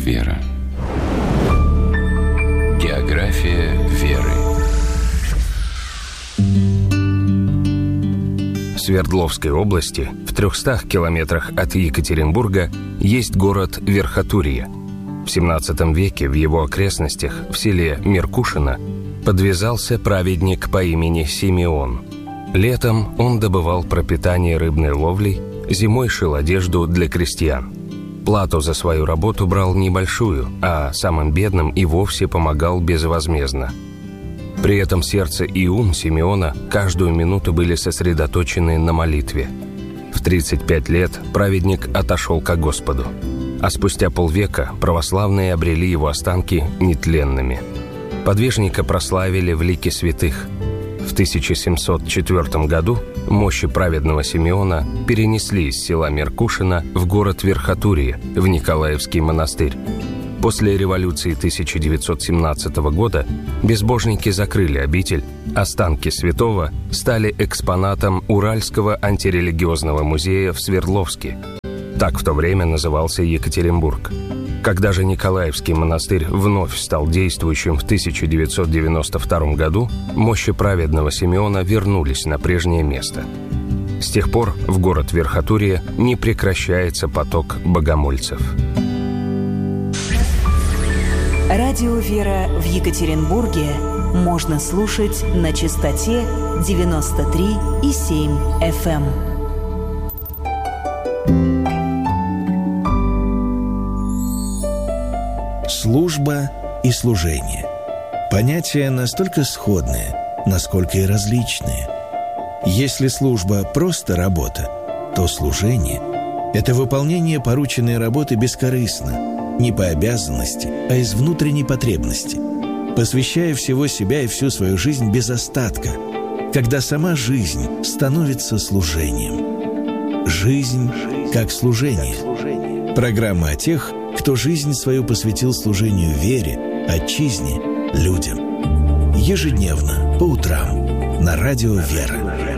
«Вера». География веры. В Свердловской области, в 300 километрах от Екатеринбурга, есть город Верхотурье. В XVII веке в его окрестностях, в селе Меркушино, подвязался праведник по имени Симеон. Летом он добывал пропитание рыбной ловлей, зимой шил одежду для крестьян. Плату за свою работу брал небольшую, а самым бедным и вовсе помогал безвозмездно. При этом сердце и ум Симеона каждую минуту были сосредоточены на молитве. В 35 лет праведник отошел ко Господу, а спустя полвека православные обрели его останки нетленными. Подвижника прославили в лике святых. В 1704 году мощи праведного Симеона перенесли из села Меркушино в город Верхотурье, в Николаевский монастырь. После революции 1917 года безбожники закрыли обитель, останки святого стали экспонатом Уральского антирелигиозного музея в Свердловске. Так в то время назывался Екатеринбург. Когда же Николаевский монастырь вновь стал действующим в 1992 году, мощи праведного Симеона вернулись на прежнее место. С тех пор в город Верхотурье не прекращается поток богомольцев. Радио «Вера» в Екатеринбурге можно слушать на частоте 93,7 FM. Служба и служение. Понятия настолько сходные, насколько и различные. Если служба – просто работа, то служение – это выполнение порученной работы бескорыстно, не по обязанности, а из внутренней потребности, посвящая всего себя и всю свою жизнь без остатка, когда сама жизнь становится служением. Жизнь как служение. Программа о тех, кто жизнь свою посвятил служению вере, отчизне, людям. Ежедневно, по утрам, на радио «Вера».